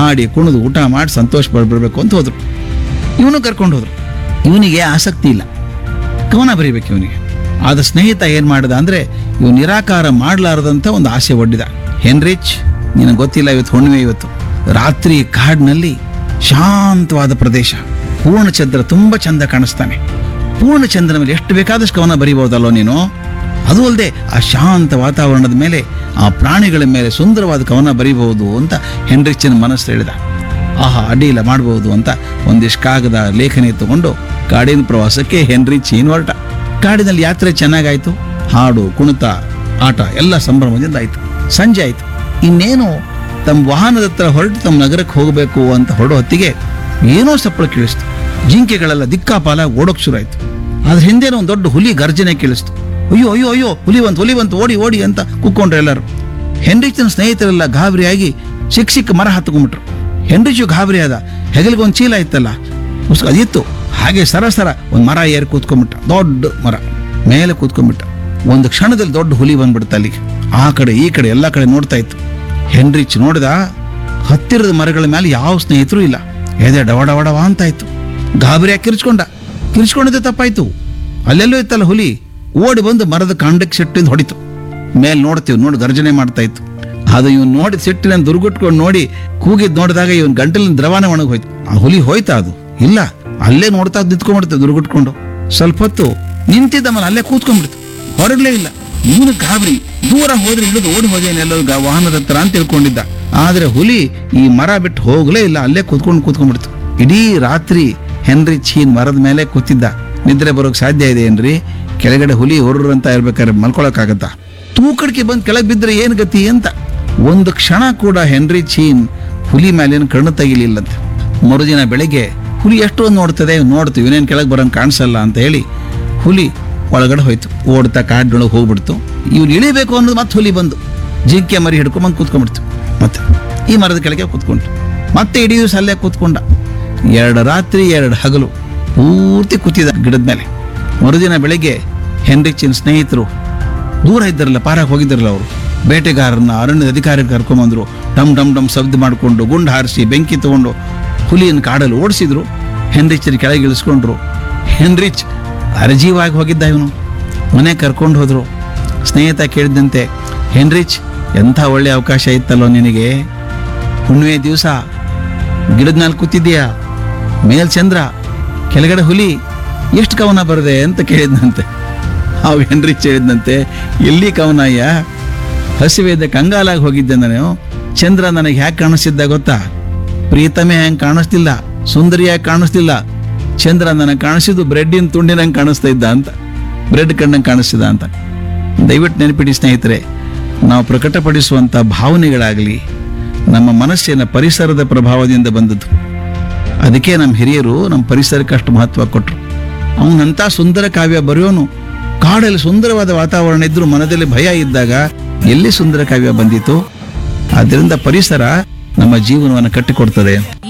ಹಾಡಿ ಕುಣಿದು ಊಟ ಮಾಡಿ ಸಂತೋಷ ಬರಬೇಕು ಅಂತ ಹೋದ್ರು. ಇವನು ಕರ್ಕೊಂಡು ಹೋದ್ರು. ಇವನಿಗೆ ಆಸಕ್ತಿ ಇಲ್ಲ, ಕವನ ಬರೀಬೇಕು ಇವನಿಗೆ. ಆದ ಸ್ನೇಹಿತ ಏನು ಮಾಡಿದ ಅಂದರೆ ಇವು ನಿರಾಕಾರ ಮಾಡಲಾರದಂಥ ಒಂದು ಆಸೆ ಒಡ್ಡಿದ. ಹೆನ್ರಿಚ್, ನಿನಗೆ ಗೊತ್ತಿಲ್ಲ, ಇವತ್ತು ಹುಣ್ಣಿಮೆ, ಇವತ್ತು ರಾತ್ರಿ ಕಾಡಿನಲ್ಲಿ ಶಾಂತವಾದ ಪ್ರದೇಶ, ಪೂರ್ಣಚಂದ್ರ ತುಂಬ ಚಂದ ಕಾಣಿಸ್ತಾನೆ. ಪೂರ್ಣಚಂದ್ರನ ಮೇಲೆ ಎಷ್ಟು ಬೇಕಾದಷ್ಟು ಕವನ ಬರೀಬಹುದಲ್ಲೋ ನೀನು. ಅದು ಅಲ್ಲದೆ ಆ ಶಾಂತ ವಾತಾವರಣದ ಮೇಲೆ, ಆ ಪ್ರಾಣಿಗಳ ಮೇಲೆ ಸುಂದರವಾದ ಕವನ ಬರೀಬಹುದು ಅಂತ ಹೆನ್ರಿಚನ ಮನಸ್ಸು ಹೇಳಿದ. ಆಹಾ, ಅಡ್ಡಿಯಿಲ್ಲ, ಮಾಡಬಹುದು ಅಂತ ಒಂದಿಷ್ಟು ಕಾಗದ ಲೇಖನಿ ತಗೊಂಡು ಕಾಡಿನ ಪ್ರವಾಸಕ್ಕೆ ಹೆನ್ರಿಚ್ ಹೊರಟ. ಕಾಡಿನಲ್ಲಿ ಯಾತ್ರೆ ಚೆನ್ನಾಗಾಯ್ತು. ಹಾಡು, ಕುಣಿತ, ಆಟ ಎಲ್ಲ ಸಂಭ್ರಮದಿಂದ ಆಯ್ತು. ಸಂಜೆ ಆಯ್ತು. ಇನ್ನೇನು ತಮ್ಮ ವಾಹನದ ಹತ್ರ ಹೊರಟು ತಮ್ಮ ನಗರಕ್ಕೆ ಹೋಗಬೇಕು ಅಂತ ಹೊರಡೋ ಹೊತ್ತಿಗೆ ಏನೋ ಸಪ್ಪಳ ಕೇಳಿಸ್ತು. ಜಿಂಕೆಗಳೆಲ್ಲ ದಿಕ್ಕಾಪಾಲ ಓಡೋಕ್ ಶುರು ಆಯ್ತು. ಅದ್ರ ಹಿಂದೆನೋ ಒಂದು ದೊಡ್ಡ ಹುಲಿ ಗರ್ಜನೆ ಕೇಳಿಸ್ತು. ಅಯ್ಯೋ ಅಯ್ಯೋ ಅಯ್ಯೋ, ಹುಲಿ ಬಂತು, ಓಡಿ ಓಡಿ ಅಂತ ಕೂತ್ಕೊಂಡ್ರು ಎಲ್ಲರೂ. ಹೆನ್ರಿಚನ ಸ್ನೇಹಿತರೆಲ್ಲ ಗಾಬರಿಯಾಗಿ ಸಿಕ್ಕ ಮರ ಹತ್ಕೊಂಡ್ಬಿಟ್ರು. ಹೆನ್ರಿಚು ಗಾಬರಿ ಆದ. ಹೆಗಲಿಗೆ ಒಂದು ಚೀಲ ಇತ್ತಲ್ಲ, ಅದಿತ್ತು, ಹಾಗೆ ಸರಸರ ಒಂದು ಮರ ಏರಿ ಕೂತ್ಕೊಂಡ್ಬಿಟ್ಟ. ದೊಡ್ಡ ಮರ ಮೇಲೆ ಕೂತ್ಕೊಂಡ್ಬಿಟ್ಟ. ಒಂದು ಕ್ಷಣದಲ್ಲಿ ದೊಡ್ಡ ಹುಲಿ ಬಂದ್ಬಿಡ್ತ ಅಲ್ಲಿಗೆ. ಆ ಕಡೆ ಈ ಕಡೆ ಎಲ್ಲ ಕಡೆ ನೋಡ್ತಾ ಇತ್ತು. ಹೆನ್ರಿಚ್ ನೋಡಿದ, ಹತ್ತಿರದ ಮರಗಳ ಮೇಲೆ ಯಾವ ಸ್ನೇಹಿತರು ಇಲ್ಲ. ಎದೆ ಡವಡವಡವ ಅಂತ ಆಯ್ತು. ಗಾಬರಿಯಾಗಿ ಕಿರ್ಚ್ಕೊಂಡಿದ್ದೆ ತಪ್ಪಾಯ್ತು. ಅಲ್ಲೆಲ್ಲೋ ಇತ್ತಲ್ಲ ಹುಲಿ. ಓಡಿ ಬಂದು ಮರದ ಕಾಂಡಕ್ಕೆ ಸಿಟ್ಟಿಂದ ಹೊಡಿತು. ಮೇಲೆ ನೋಡಿ ಗರ್ಜನೆ ಮಾಡ್ತಾ ಇತ್ತು. ಅದು ಇವನು ನೋಡಿ ಸಿಟ್ಟಿನ ದುರ್ಗುಟ್ಕೊಂಡು ನೋಡಿ ಕೂಗಿದ್ ನೋಡಿದಾಗ ಇವನ್ ಗಂಟಲಿನ ದ್ರವಾನ ಒಣಗೋಯ್ತು. ಆ ಹುಲಿ ಹೋಯ್ತಾ? ಅದು ಇಲ್ಲ, ಅಲ್ಲೇ ನೋಡ್ತಾ ನಿಂತ್ಕೊಂಡ್ಬಿಡ್ತು ದುರ್ಗುಟ್ಕೊಂಡು. ಸ್ವಲ್ಪ ಹೊತ್ತು ನಿಂತಿದ್ದ ಮೇಲೆ ಅಲ್ಲೇ ಕೂತ್ಕೊಂಡ್ಬಿಡ್ತು, ಹೊರಗ್ಲೇ ಇಲ್ಲ. ಇವನು ಗಾಬರಿ, ದೂರ ಹೋದ್ರೆ ಇಳಿದು ಓಡಿ ಹೋದೇನೆಲ್ಲೋ ವಾಹನದ ಹತ್ರ ಅಂತ ತಿಳ್ಕೊಂಡಿದ್ದ. ಆದ್ರೆ ಹುಲಿ ಈ ಮರ ಬಿಟ್ಟು ಹೋಗ್ಲೇ ಇಲ್ಲ, ಅಲ್ಲೇ ಕೂತ್ಕೊಂಡ್ಬಿಡ್ತು. ಇಡೀ ರಾತ್ರಿ ಹೆನ್ರಿಚ್ ಮರದ ಮೇಲೆ ಕೂತಿದ್ದ. ನಿದ್ರೆ ಬರೋಕ್ ಸಾಧ್ಯ ಇದೆ ಏನ್ರಿ? ಕೆಳಗಡೆ ಹುಲಿ ಹೊರ್ರ ಅಂತ ಇರ್ಬೇಕಾದ್ರೆ ಮಲ್ಕೊಳಕ್ಕಾಗತ್ತಾ? ತೂಕಡಿಕೆ ಬಂದು ಕೆಳಗೆ ಬಿದ್ದರೆ ಏನ್ ಗತಿ ಅಂತ. ಒಂದು ಕ್ಷಣ ಕೂಡ ಹೆನ್ರಿಚ್ ಹುಲಿ ಮೇಲೇನು ಕಣ್ಣು ತೆಗಿಲಿಲ್ಲಂತೆ. ಮರುದಿನ ಬೆಳಿಗ್ಗೆ ಹುಲಿ ಎಷ್ಟೊಂದು ನೋಡ್ತದೆ, ನೋಡ್ತೀವಿ ಇವನೇನು ಕೆಳಗೆ ಬರೋಂಗೆ ಕಾಣಿಸಲ್ಲ ಅಂತ ಹೇಳಿ ಹುಲಿ ಒಳಗಡೆ ಹೋಯ್ತು. ಓಡ್ತಾ ಕಾಡಿನೊಳಗೆ ಹೋಗ್ಬಿಡ್ತು. ಇವ್ನು ಇಳಿಬೇಕು ಅನ್ನೋದು ಮತ್ತೆ ಹುಲಿ ಬಂದು ಜಿಂಕೆ ಮರಿ ಹಿಡ್ಕೊಂಬಂದು ಕೂತ್ಕೊಂಡ್ಬಿಡ್ತು. ಮತ್ತೆ ಈ ಮರದ ಕೆಳಗೆ ಕೂತ್ಕೊಂಡು ಮತ್ತೆ ಇಡೀ ದಿವಸ ಅಲ್ಲೇ ಕೂತ್ಕೊಂಡ. 2 ರಾತ್ರಿ 2 ಹಗಲು ಪೂರ್ತಿ ಕೂತಿದ ಗಿಡದ ಮೇಲೆ. ಮರುದಿನ ಬೆಳಿಗ್ಗೆ ಹೆನ್ರಿಚಿನ ಸ್ನೇಹಿತರು ದೂರ ಇದ್ದಾರಲ್ಲ, ಪಾರಾಗಿ ಹೋಗಿದ್ದಾರಲ್ಲ, ಅವರು ಬೇಟೆಗಾರರನ್ನ ಅರಣ್ಯದ ಅಧಿಕಾರಿ ಕರ್ಕೊಂಬಂದ್ರು. ಡಮ್ ಡಮ್ ಡಮ್ ಶಬ್ದ ಮಾಡಿಕೊಂಡು ಗುಂಡು ಹಾರಿಸಿ ಬೆಂಕಿ ತಗೊಂಡು ಹುಲಿಯನ್ನು ಕಾಡಲ್ಲಿ ಓಡಿಸಿದ್ರು. ಹೆನ್ರಿಚ್ ಕೆಳಗೆ ಇಳಿಸ್ಕೊಂಡ್ರು. ಹೆನ್ರಿಚ್ ಅರಜೀವಾಗಿ ಹೋಗಿದ್ದ. ಇವನು ಮನೆ ಕರ್ಕೊಂಡು ಹೋದ್ರು. ಸ್ನೇಹಿತ ಕೇಳಿದಂತೆ, ಹೆನ್ರಿಚ್, ಎಂಥ ಒಳ್ಳೆ ಅವಕಾಶ ಇತ್ತಲ್ಲೋ ನಿನಗೆ. ಹುಣ್ಣಿಮೆ ದಿವಸ ಗಿಡದ ಮೇಲೆ ಕೂತಿದ್ದೀಯಾ, ಮೇಲ್ ಚಂದ್ರ, ಕೆಳಗಡೆ ಹುಲಿ, ಎಷ್ಟು ಕವನ ಬರದೆ ಅಂತ ಕೇಳಿದ್ನಂತೆ. ಅವು ಹೆನ್ರಿಚ್ ಹೇಳಿದ್ನಂತೆ, ಎಲ್ಲಿ ಕವನ ಅಯ್ಯ, ಹಸಿವೆದ ಕಂಗಾಲಾಗಿ ಹೋಗಿದ್ದೆ ನಾನು. ಚಂದ್ರ ನನಗೆ ಹ್ಯಾಕೆ ಕಾಣಿಸ್ತಿದ್ದ ಗೊತ್ತಾ? ಪ್ರೀತಮೆ ಹೆಂಗೆ ಕಾಣಿಸ್ತಿಲ್ಲ, ಸುಂದರಿಯಾಗಿ ಕಾಣಿಸ್ತಿಲ್ಲ. ಚಂದ್ರ ನನಗೆ ಕಾಣಿಸಿದ್ದು ಬ್ರೆಡ್ಡಿನ ತುಂಡಿನಂಗೆ ಕಾಣಿಸ್ತಾ ಇದ್ದ ಅಂತ, ಬ್ರೆಡ್ ಕಣ್ಣಂಗೆ ಕಾಣಿಸ್ತಿದ್ದ ಅಂತ. ದಯವಿಟ್ಟು ನೆನಪಿಡಿ ಸ್ನೇಹಿತರೆ, ನಾವು ಪ್ರಕಟಪಡಿಸುವಂಥ ಭಾವನೆಗಳಾಗಲಿ ನಮ್ಮ ಮನಸ್ಸಿನ ಪರಿಸರದ ಪ್ರಭಾವದಿಂದ ಬಂದದ್ದು. ಅದಕ್ಕೆ ನಮ್ಮ ಹಿರಿಯರು ನಮ್ಮ ಪರಿಸರಕ್ಕೆ ಅಷ್ಟು ಮಹತ್ವ ಕೊಟ್ಟರು. ಅವನಂಥ ಸುಂದರ ಕಾವ್ಯ ಬರೆಯೋನು ಕಾಡಲ್ಲಿ ಸುಂದರವಾದ ವಾತಾವರಣ ಇದ್ರೂ ಮನದಲ್ಲಿ ಭಯ ಇದ್ದಾಗ ಎಲ್ಲಿ ಸುಂದರ ಕಾವ್ಯ ಬಂದಿತು? ಆದ್ದರಿಂದ ಪರಿಸರ ನಮ್ಮ ಜೀವನವನ್ನು ಕಟ್ಟಿಕೊಡ್ತದೆ.